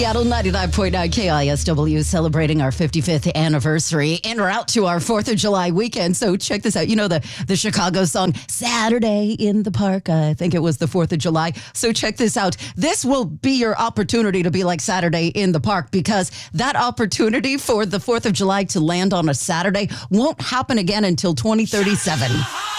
Seattle 99.9 KISW celebrating our 55th anniversary and we're out to our 4th of July weekend. So check this out. You know the Chicago song, Saturday in the Park. I think it was the 4th of July. So check this out. This will be your opportunity to be like Saturday in the Park because that opportunity for the 4th of July to land on a Saturday won't happen again until 2037.